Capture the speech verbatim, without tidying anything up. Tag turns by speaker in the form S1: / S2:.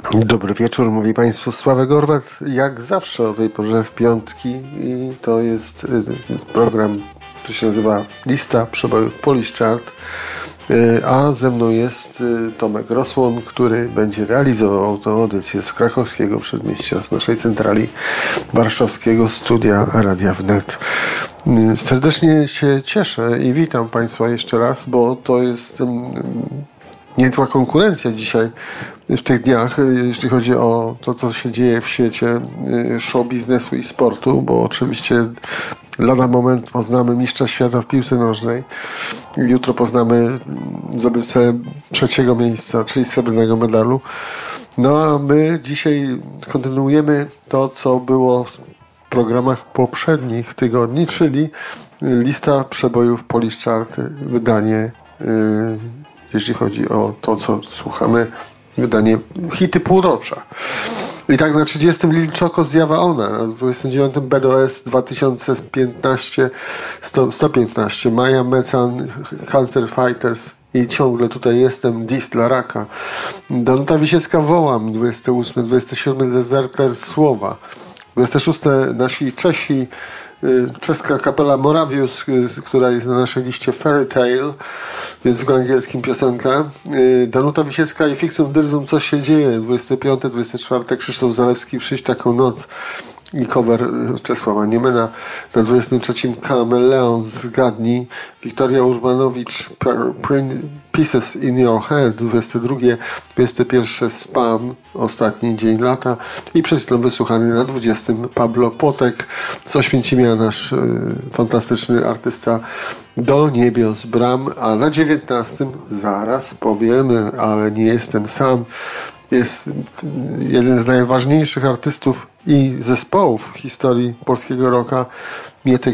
S1: Dobry wieczór, mówi Państwu Sławek Gorwat, jak zawsze o tej porze w piątki, i to jest program, który się nazywa Lista Przebojów Polish Chart, a ze mną jest Tomek Rosłon, który będzie realizował tę audycję z krakowskiego przedmieścia, z naszej centrali warszawskiego studia Radia Wnet. Serdecznie się cieszę i witam Państwa jeszcze raz, bo to jest niezła konkurencja dzisiaj w tych dniach, jeśli chodzi o to, co się dzieje w świecie show biznesu i sportu, bo oczywiście lada moment poznamy mistrza świata w piłce nożnej. Jutro poznamy zdobywcę trzeciego miejsca, czyli srebrnego medalu. No a my dzisiaj kontynuujemy to, co było w programach poprzednich tygodni, czyli lista przebojów Polish Chart, wydanie, yy, jeśli chodzi o to, co słuchamy, wydanie hity półrocza. I tak na trzydziestym Lil Choco Zjawa Ona, na dwudziestym dziewiątym B D O S dwa tysiące piętnaście sto piętnaście, Maja Mecan, Cancer Fighters i ciągle tutaj jestem, Dis dla Raka. Danuta Wisiecka Wołam, dwudziesty ósmy dwudziesty siódmy Deserter Słowa, dwudziesty szósty nasi Czesi, czeska kapela Moravius, która jest na naszej liście Fairy Tale, w języku angielskim piosenka. Danuta Wisiecka i Fixum Dyrzum Co się dzieje, dwudziesty piąty dwudziesty czwarty Krzysztof Zalewski Przyjść taką noc i cover Czesława Niemena. Na dwudziestym trzecim Kameleon Zgadnij, Wiktoria Urbanowicz Pieces in Your Head, dwudziesty drugi dwudziesty pierwszy Spam, Ostatni dzień lata i przed chwilą wysłuchany na dwudziestym Pablo Potek z Oświęcimia, nasz y, fantastyczny artysta, Do niebios bram, a na dziewiętnastym zaraz powiemy, ale nie jestem sam. Jest jeden z najważniejszych artystów i zespołów w historii polskiego rocka, Mietek